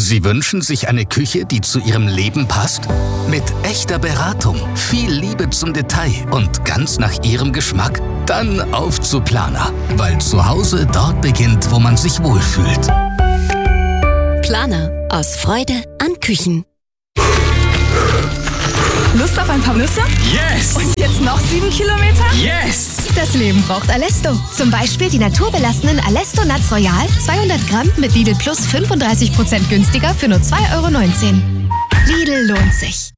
Sie wünschen sich eine Küche, die zu Ihrem Leben passt? Mit echter Beratung, viel Liebe zum Detail und ganz nach Ihrem Geschmack? Dann auf zu Planer, weil zu Hause dort beginnt, wo man sich wohlfühlt. Planer, aus Freude an Küchen. Lust auf ein paar Nüsse? Yes! Und jetzt noch 7 Kilometer? Yes! Das Leben braucht Alesto. Zum Beispiel die naturbelassenen Alesto Nuts Royal, 200 Gramm mit Lidl Plus 35% günstiger für nur 2,19 €. Lidl lohnt sich.